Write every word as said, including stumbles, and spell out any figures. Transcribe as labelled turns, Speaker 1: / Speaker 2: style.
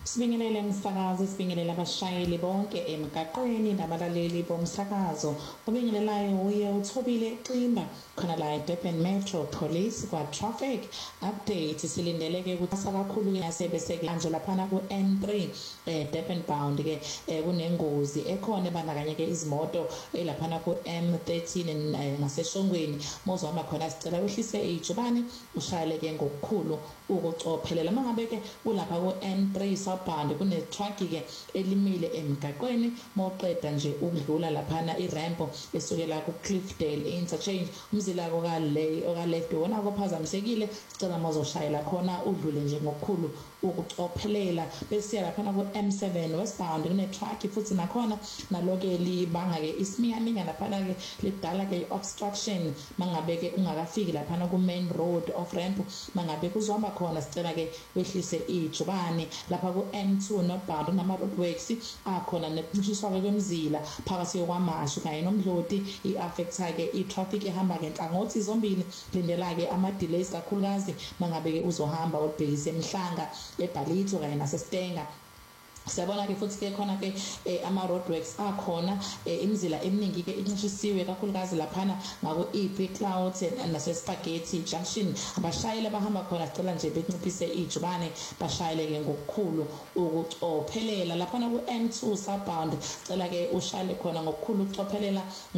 Speaker 1: Sibingelele msakazi, sibingelele abashayeli bonke emgaqweni nabalaleli bomsakazo. Ubingelelayo uye uThobile Ximba khona la eDurban Metro Police kwa traffic update. Silindeleke ukuthi kakhulu yasebese ke manje laphana ku N three eh Durban bound ke kunengozi ekhona ebandakanye ke izimoto elaphana ku M thirteen ngaseshongweni. Mozoma khona sicela wehlise ijubane ushayele ke ngokukhulu ukucophelela mangabe ke ulapha ku N three southbound kune truck ke elimile emgaqweni moqeda nje ukudlula laphana iramp esukela ku Cliffdale interchange umzila ko kale oka left wona kophazamisekile sicela mazoshayela khona udlule nje ngokukhulu ukucophelela bese laphana ku M seven westbound kune truck futhi nakhona naloke libanga ke isimiyaminga laphana ke lidala ke obstruction mangabe ke ungakafiki laphana ku main road off ramp mangabe kuzohamba khona sicela ke wehlise ijubane lapha ku N two northbound nama roadworks akhona nekushiswa kwemzila phakathi kwamashu kanye nomdloti iaffecta ke itraffic ehamba ngenhlangothi zombili lindela ke ama delays kakhulukazi mangabe ke uzohamba ubhekise emhlanga eBhalito kanye naseStenga. Siyabona ke futhi ke khona ke ama roadworks akhona imizila eminingi ke inxishisiwe kakhulukazi laphana ngako E P Clouds nase Spaghetti Junction. Abashayeli abahamba khona sicela nje benciphise ijubane bashayele ke ngokukhulu ukucophelela laphana ku N two southbound sicela ke ushayele khona ngokukhulu ukucophelela